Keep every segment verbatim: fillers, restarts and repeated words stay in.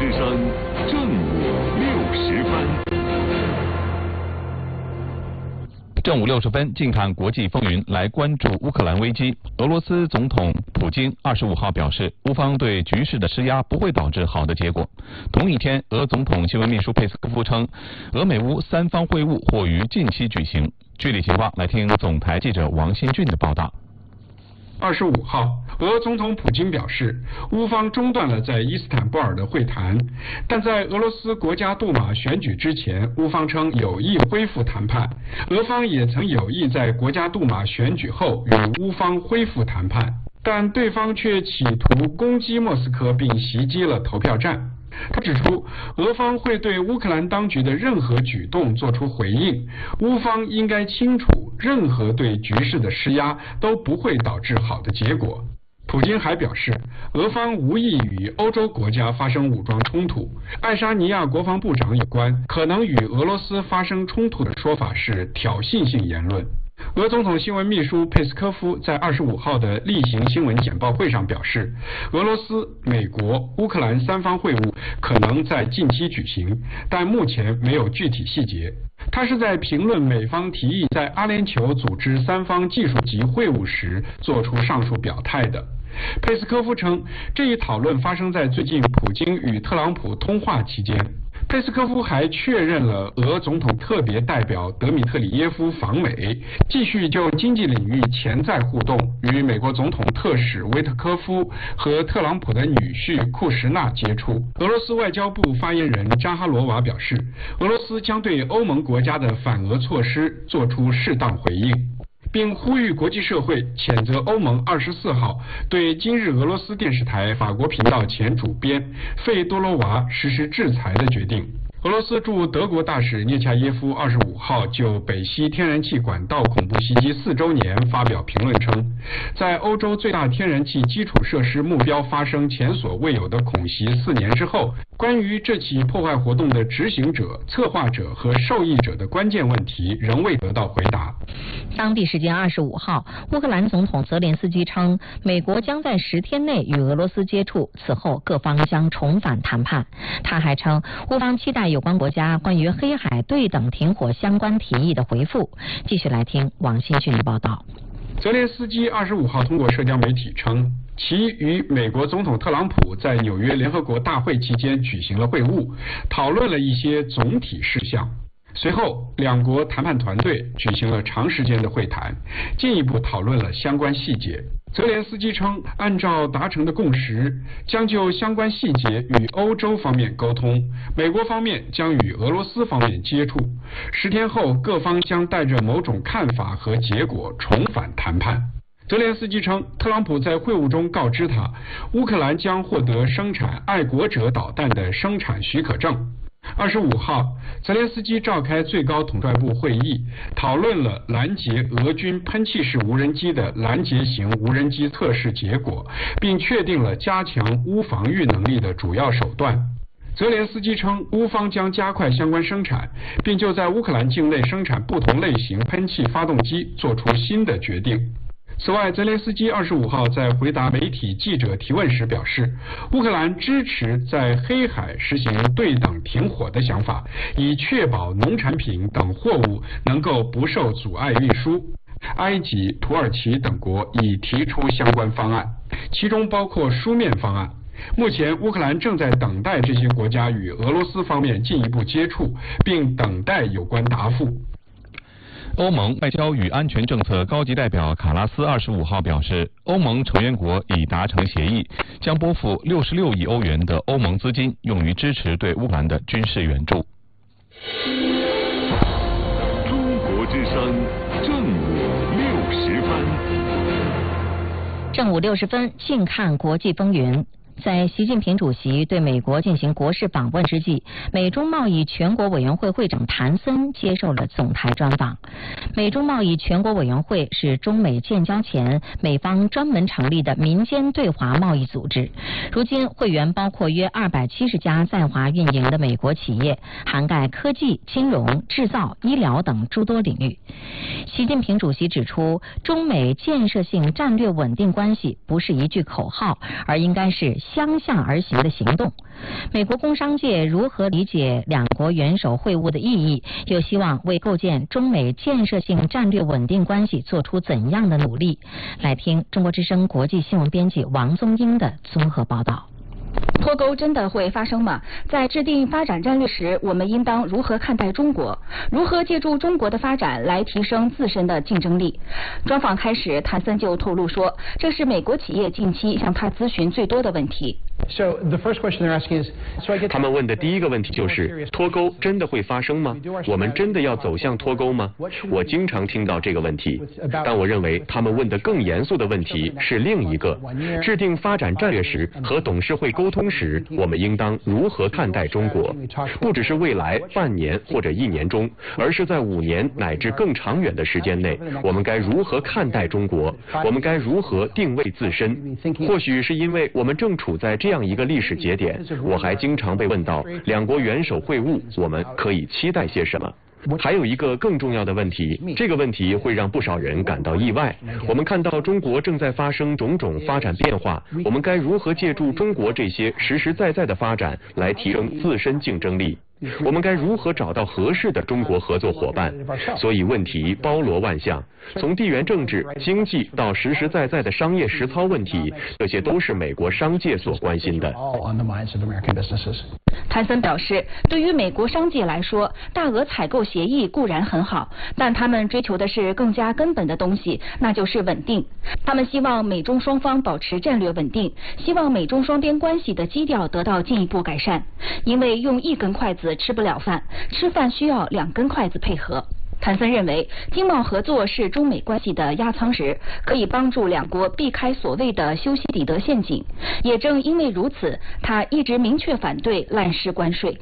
之声正午六十分。 正午六十分，近看国际风云，来关注乌克兰危机。俄罗斯总统普京二十五号表示，乌方对局势的施压不会导致好的结果。同一天，俄总统新闻秘书佩斯科夫称，俄美乌三方会晤或于近期举行。具体情况，来听总台记者王新俊的报道。 二十五号，俄总统普京表示，乌方中断了在伊斯坦布尔的会谈，但在俄罗斯国家杜马选举之前，乌方称有意恢复谈判。俄方也曾有意在国家杜马选举后与乌方恢复谈判，但对方却企图攻击莫斯科并袭击了投票站。他指出，俄方会对乌克兰当局的任何举动作出回应，乌方应该清楚，任何对局势的施压都不会导致好的结果。普京还表示，俄方无意与欧洲国家发生武装冲突。爱沙尼亚国防部长有关可能与俄罗斯发生冲突的说法是挑衅性言论。俄总统新闻秘书佩斯科夫在二十五号的例行新闻简报会上表示，俄罗斯、美国、乌克兰三方会晤可能在近期举行，但目前没有具体细节。他是在评论美方提议在阿联酋组织三方技术级会晤时做出上述表态的。佩斯科夫称，这一讨论发生在最近普京与特朗普通话期间。佩斯科夫还确认了俄总统特别代表德米特里耶夫访美，继续就经济领域潜在互动，与美国总统特使维特科夫和特朗普的女婿库什纳接触。俄罗斯外交部发言人扎哈罗娃表示，俄罗斯将对欧盟国家的反俄措施做出适当回应，并呼吁国际社会谴责欧盟二十四号对今日俄罗斯电视台法国频道前主编费多罗娃实施制裁的决定。俄罗斯驻德国大使涅恰耶夫二十五号就北溪天然气管道恐怖袭击四周年发表评论称，在欧洲最大天然气基础设施目标发生前所未有的恐袭四年之后，关于这起破坏活动的执行者、策划者和受益者的关键问题仍未得到回答。 当地时间二十五号，乌克兰总统泽连斯基称，美国将在十天内与俄罗斯接触，此后各方将重返谈判。他还称，乌方期待有关国家关于黑海对等停火相关提议的回复。继续来听王新俊的报道。 泽连斯基二十五号通过社交媒体称，其与美国总统特朗普在纽约联合国大会期间举行了会晤，讨论了一些总体事项。随后，两国谈判团队举行了长时间的会谈，进一步讨论了相关细节。泽连斯基称，按照达成的共识，将就相关细节与欧洲方面沟通，美国方面将与俄罗斯方面接触。十天后，各方将带着某种看法和结果重返谈判。泽连斯基称，特朗普在会晤中告知他，乌克兰将获得生产爱国者导弹的生产许可证。二十五号，泽连斯基召开最高统帅部会议，讨论了拦截俄军喷气式无人机的拦截型无人机测试结果，并确定了加强乌防御能力的主要手段。泽连斯基称，乌方将加快相关生产，并就在乌克兰境内生产不同类型喷气发动机做出新的决定。此外，泽连斯基二十五号在回答媒体记者提问时表示，乌克兰支持在黑海实行对等停火的想法，以确保农产品等货物能够不受阻碍运输。埃及、土耳其等国已提出相关方案，其中包括书面方案。目前，乌克兰正在等待这些国家与俄罗斯方面进一步接触，并等待有关答复。 欧盟外交与安全政策高级代表卡拉斯二十五号表示，欧盟成员国已达成协议，将拨付六十六亿欧元的欧盟资金，用于支持对乌克兰的军事援助。 中国之声正午六十分。 正午六十分，近看国际风云。在习近平主席对美国进行国事访问之际，美中贸易全国委员会会长谭森接受了总台专访。美中贸易全国委员会是中美建交前美方专门成立的民间对华贸易组织，如今会员包括约二百七十家在华运营的美国企业，涵盖科技、金融、制造、医疗等诸多领域。习近平主席指出，中美建设性战略稳定关系不是一句口号，而应该是相向而行的行动。美国工商界如何理解两国元首会晤的意义，又希望为构建中美建设性战略稳定关系做出怎样的努力？来听中国之声国际新闻编辑王宗英的综合报道。 脱钩真的会发生吗？在制定发展战略时，我们应当如何看待中国？如何借助中国的发展来提升自身的竞争力？专访开始，谭森就透露说，这是美国企业近期向他咨询最多的问题。 他们问的第一个问题就是脱钩真的会发生吗？我们真的要走向脱钩吗？我经常听到这个问题，但我认为他们问的更严肃的问题是另一个：制定发展战略时和董事会沟通时，我们应当如何看待中国？不只是未来半年或者一年中，而是在五年乃至更长远的时间内，我们该如何看待中国？我们该如何定位自身？或许是因为我们正处在这样一个历史节点，我还经常被问到两国元首会晤，我们可以期待些什么？还有一个更重要的问题，这个问题会让不少人感到意外。我们看到中国正在发生种种发展变化，我们该如何借助中国这些实实在在的发展来提升自身竞争力？我们该如何找到合适的中国合作伙伴？所以问题包罗万象，从地缘政治、经济到实实在在的商业实操问题，这些都是美国商界所关心的。 谭森表示，对于美国商界来说，大额采购协议固然很好，但他们追求的是更加根本的东西，那就是稳定。他们希望美中双方保持战略稳定，希望美中双边关系的基调得到进一步改善，因为用一根筷子吃不了饭，吃饭需要两根筷子配合。谭森认为，经贸合作是中美关系的压舱石，可以帮助两国避开所谓的修昔底德陷阱。也正因为如此，他一直明确反对滥施关税。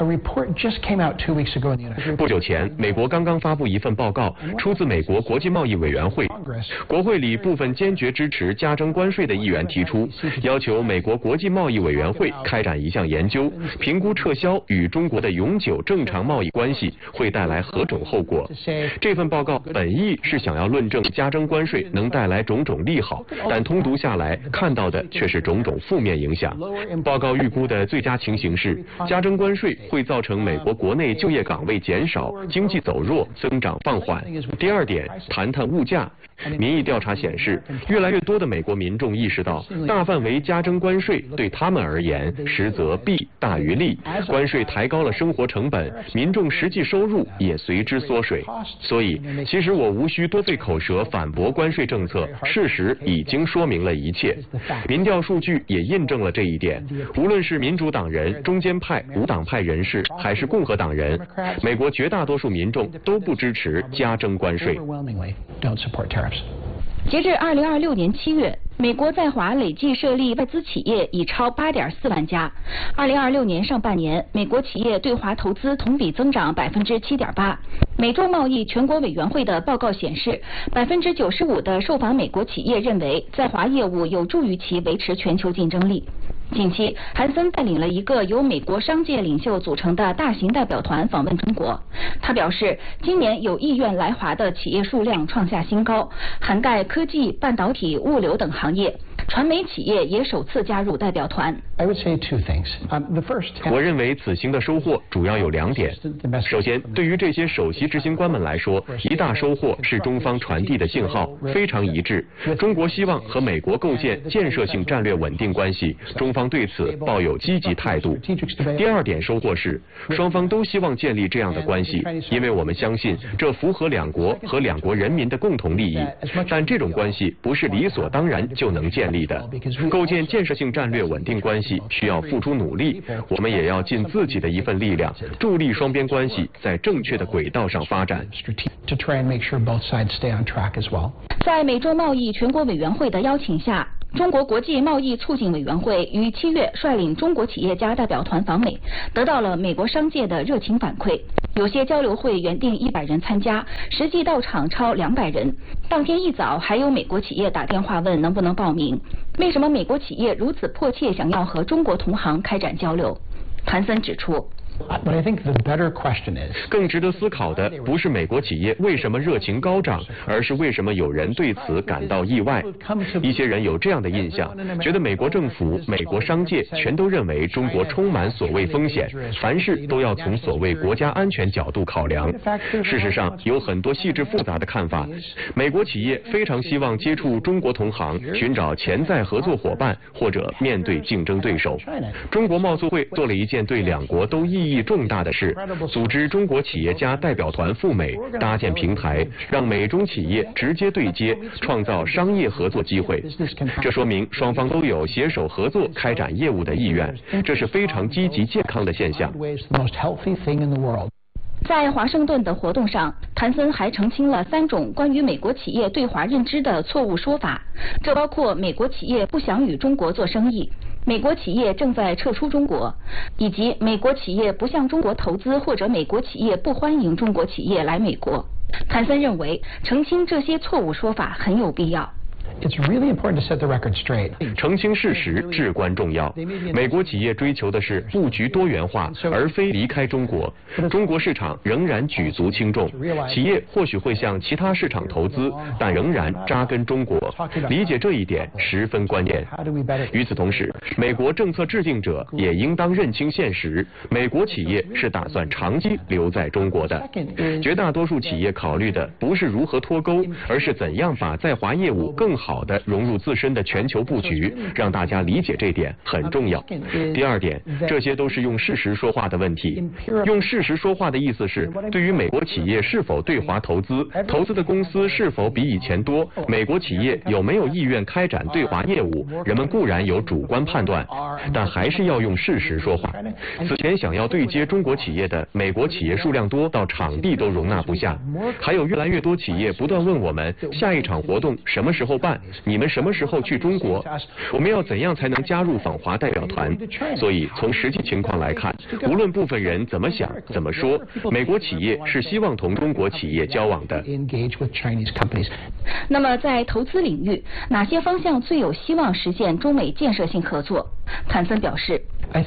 不久前，美国刚刚发布一份报告，出自美国国际贸易委员会。国会里部分坚决支持加征关税的议员提出，要求美国国际贸易委员会开展一项研究，评估撤销与中国的永久正常贸易关系会带来何种后果。这份报告本意是想要论证加征关税能带来种种利好，但通读下来看到的却是种种负面影响。报告预估的最佳情形是，加征关税会造成美国国内就业岗位减少，经济走弱，增长放缓。第二点，谈谈物价。民意调查显示，越来越多的美国民众意识到，大范围加征关税对他们而言，实则弊大于利。关税抬高了生活成本，民众实际收入也随之缩水。所以，其实我无需多费口舌反驳关税政策，事实已经说明了一切。民调数据也印证了这一点。无论是民主党人、中间派、无党派人士，还是共和党人，美国绝大多数民众都不支持加征关税。 截至二零二六年七月，美国在华累计设立外资企业已超八点四万家。二零二六年上半年，美国企业对华投资同比增长百分之七点八。美洲贸易全国委员会的报告显示，百分之九十五的受访美国企业认为在华业务有助于其维持全球竞争力。近期，韩森带领了一个由美国商界领袖组成的大型代表团访问中国。他表示，今年有意愿来华的企业数量创下新高，涵盖科技、半导体、物流等行业。传媒企业也首次加入代表团。 我认为此行的收获主要有两点。首先，对于这些首席执行官们来说，一大收获是中方传递的信号非常一致。中国希望和美国构建建设性战略稳定关系，中方对此抱有积极态度。第二点收获是，双方都希望建立这样的关系，因为我们相信这符合两国和两国人民的共同利益。但这种关系不是理所当然就能建立的。构建建设性战略稳定关系需要付出努力，我们也要尽自己的一份力量，助力双边关系在正确的轨道上发展。 在美洲贸易全国委员会的邀请下，中国国际贸易促进委员会于七月率领中国企业家代表团访美，得到了美国商界的热情反馈。有些交流会原定一百人参加，实际到场超两百人。当天一早，还有美国企业打电话问能不能报名。为什么美国企业如此迫切想要和中国同行开展交流？谭森指出， But I think the better question is, 更值得思考的不是美国企业为什么热情高涨，而是为什么有人对此感到意外。一些人有这样的印象，觉得美国政府、美国商界全都认为中国充满所谓风险，凡事都要从所谓国家安全角度考量。事实上，有很多细致复杂的看法。美国企业非常希望接触中国同行，寻找潜在合作伙伴或者面对竞争对手。中国贸促会做了一件对两国都意义重大的事，组织中国企业家代表团赴美，搭建平台，让美中企业直接对接，创造商业合作机会。这说明双方都有携手合作开展业务的意愿，这是非常积极健康的现象。 在华盛顿的活动上，谭森还澄清了三种关于美国企业对华认知的错误说法，这包括美国企业不想与中国做生意，美国企业正在撤出中国，以及美国企业不向中国投资或者美国企业不欢迎中国企业来美国。谭森认为，澄清这些错误说法很有必要。 It's really important to set the record straight. 澄清事实至关重要。美国企业追求的是布局多元化，而非离开中国。中国市场仍然举足轻重，企业或许会向其他市场投资，但仍然扎根中国。理解这一点十分关键。与此同时，美国政策制定者也应当认清现实，美国企业是打算长期留在中国的。绝大多数企业考虑的不是如何脱钩，而是怎样把在华业务更好好的融入自身的全球布局，让大家理解这点很重要。第二点，这些都是用事实说话的问题。用事实说话的意思是，对于美国企业是否对华投资，投资的公司是否比以前多，美国企业有没有意愿开展对华业务，人们固然有主观判断，但还是要用事实说话。此前想要对接中国企业的美国企业数量多到场地都容纳不下，还有越来越多企业不断问我们下一场活动什么时候办，你们什么时候去中国？我们要怎样才能加入访华代表团？所以从实际情况来看，无论部分人怎么想怎么说，美国企业是希望同中国企业交往的。 那么在投资领域，哪些方向最有希望实现中美建设性合作？谭森表示。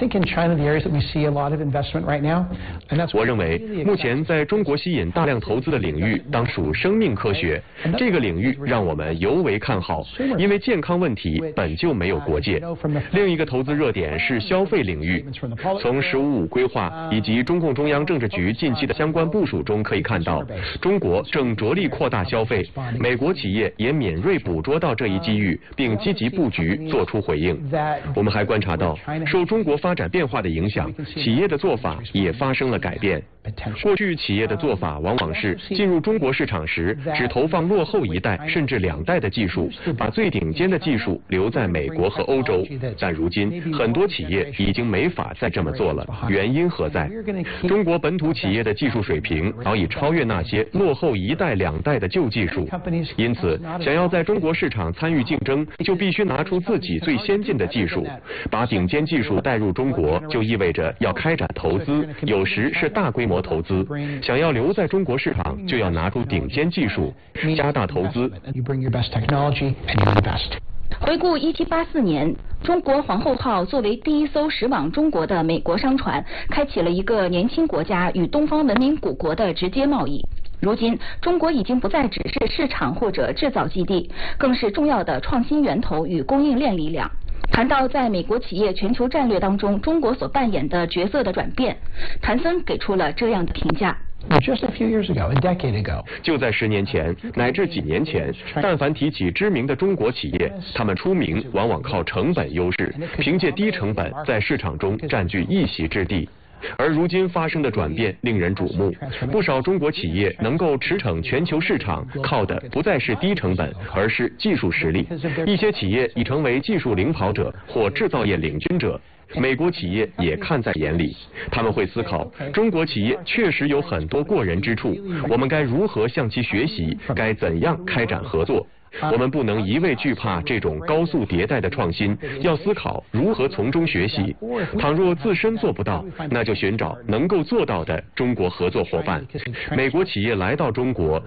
我认为，目前在中国吸引大量投资的领域，当属生命科学。这个领域让我们尤为看好，因为健康问题本就没有国界。另一个投资热点是消费领域。从“十五五”规划以及中共中央政治局近期的相关部署中可以看到，中国正着力扩大消费，美国企业也敏锐捕捉到这一机遇，并积极布局，做出回应。我们还观察到，受中国发展变化的影响，企业的做法也发生了改变。过去企业的做法往往是进入中国市场时只投放落后一代甚至两代的技术，把最顶尖的技术留在美国和欧洲。但如今很多企业已经没法再这么做了，原因何在？中国本土企业的技术水平早已超越那些落后一代两代的旧技术，因此想要在中国市场参与竞争，就必须拿出自己最先进的技术。把顶尖技术带入中国，就意味着要开展投资，有时是大规模投资。想要留在中国市场，就要拿出顶尖技术，加大投资。 回顾一七八四年，中国皇后号作为第一艘驶往中国的美国商船，开启了一个年轻国家与东方文明古国的直接贸易。如今，中国已经不再只是市场或者制造基地，更是重要的创新源头与供应链力量。谈到在美国企业全球战略当中中国所扮演的角色的转变，谭森给出了这样的评价。 就在十年前乃至几年前，但凡提起知名的中国企业，他们出名往往靠成本优势，凭借低成本在市场中占据一席之地。而如今发生的转变令人瞩目，不少中国企业能够驰骋全球市场，靠的不再是低成本，而是技术实力。一些企业已成为技术领跑者或制造业领军者。美国企业也看在眼里，他们会思考，中国企业确实有很多过人之处，我们该如何向其学习，该怎样开展合作。我们不能一味惧怕这种高速迭代的创新，要思考如何从中学习。倘若自身做不到，那就寻找能够做到的中国合作伙伴。美国企业来到中国，